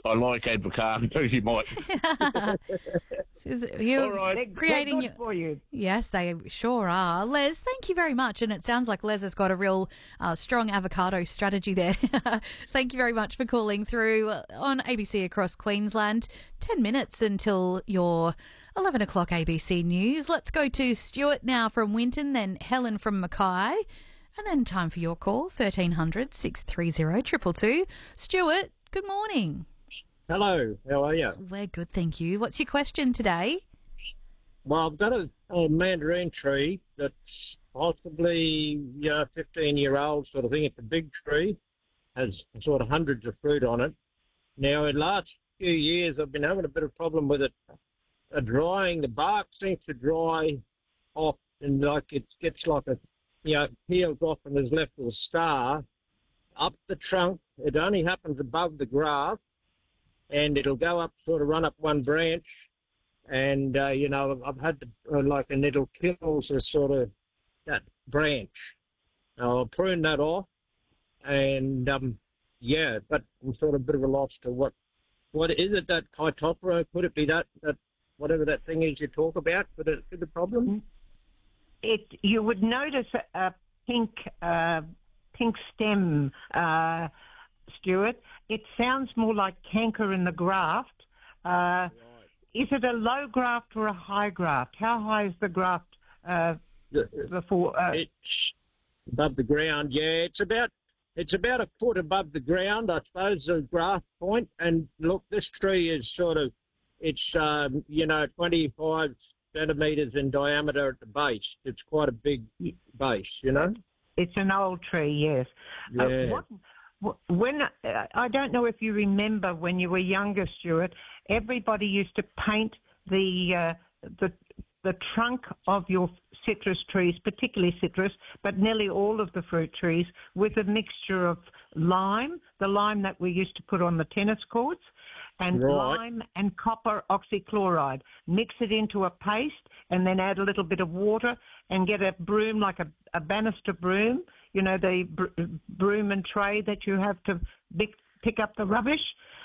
I like avocado. You might. You're All right. creating They're good for you. Yes, they sure are. Les, thank you very much. And it sounds like Les has got a real strong avocado strategy there. Thank you very much for calling through on ABC across Queensland. 10 minutes until your 11 o'clock ABC News. Let's go to Stuart now from Winton, then Helen from Mackay. And then time for your call, 1300 630 222. Stuart, good morning. Hello, how are you? We're good, thank you. What's your question today? Well, I've got a mandarin tree that's possibly 15-year-old sort of thing. It's a big tree, has sort of hundreds of fruit on it. Now, in the last few years, I've been having a bit of problem with it drying. The bark seems to dry off, and like it gets like peels off and is left with a star up the trunk. It only happens above the graft, and it'll go up, sort of run up one branch. And, I've had and it'll kill that branch. I'll prune that off. And, but I'm sort of a bit of a loss to what is it, that Phytophthora? Could it be that whatever that thing is you talk about for the problem? You would notice a pink stem, Stuart. It sounds more like canker in the graft. Right. Is it a low graft or a high graft? How high is the graft before? It's above the ground. Yeah, it's about a foot above the ground, I suppose, the graft point. And look, this tree is it's 25 centimetres in diameter at the base. It's quite a big base, It's an old tree, yes. Yeah. When I don't know if you remember when you were younger, Stuart, everybody used to paint the trunk of your citrus trees, particularly citrus, but nearly all of the fruit trees, with a mixture of lime, the lime that we used to put on the tennis courts, and Right. lime and copper oxychloride. Mix it into a paste and then add a little bit of water and get a broom, like a banister broom, the broom and tray that you have to pick up the rubbish.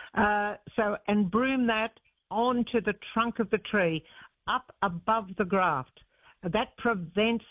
And broom that onto the trunk of the tree, up above the graft. That prevents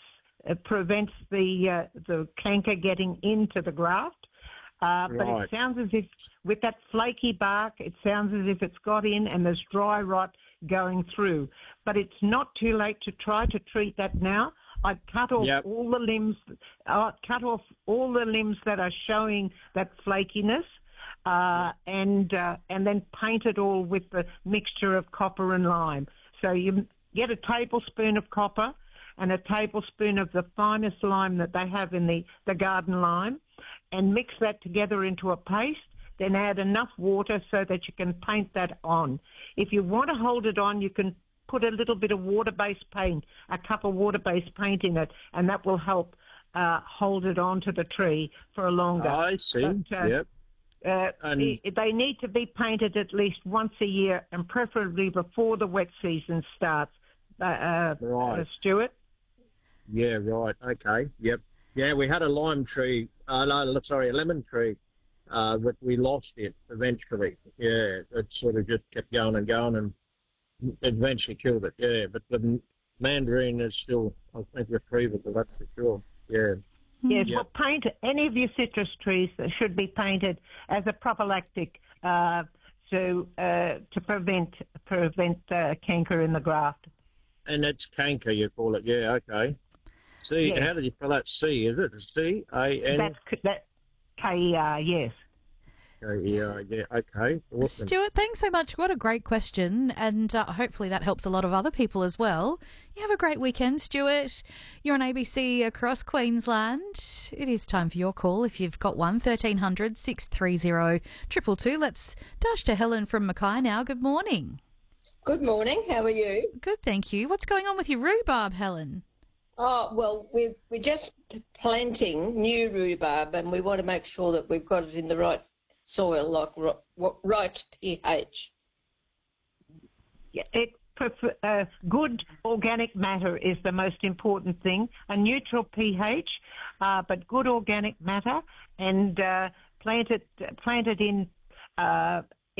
the canker getting into the graft. But Right. it sounds as if, with that flaky bark, it sounds as if it's got in and there's dry rot going through. But it's not too late to try to treat that now. I'd cut off Yep. all the limbs. All the limbs that are showing that flakiness, and then paint it all with the mixture of copper and lime. So you get a tablespoon of copper and a tablespoon of the finest lime that they have in the garden lime, and mix that together into a paste. Then add enough water so that you can paint that on. If you want to hold it on, you can put a little bit of water-based paint, a cup of water-based paint in it, and that will help hold it onto the tree for a longer. I see. But, Yep. they need to be painted at least once a year, and preferably before the wet season starts. Right. Stuart? Yeah, right. Okay. Yep. Yeah, we had a lemon tree, but we lost it eventually. Yeah, it sort of just kept going and going and eventually killed it. Yeah, but the mandarin is still, I think, retrievable, that's for sure. Yeah. Yes, Yep. well, paint any of your citrus trees that should be painted as a prophylactic to prevent canker in the graft. And it's canker, you call it. Yeah, okay. C, Yes. How did you spell that? C, is it? C-A-N? That KER, yes. Yeah, okay. Awesome. Stuart, thanks so much. What a great question. And hopefully that helps a lot of other people as well. You have a great weekend, Stuart. You're on ABC across Queensland. It is time for your call. If you've got one, 1300 630 222. Let's dash to Helen from Mackay now. Good morning. Good morning. How are you? Good, thank you. What's going on with your rhubarb, Helen? Oh, well, we're just planting new rhubarb, and we want to make sure that we've got it in the right soil, like right pH. Yeah, good organic matter is the most important thing. A neutral pH, but good organic matter, and plant it in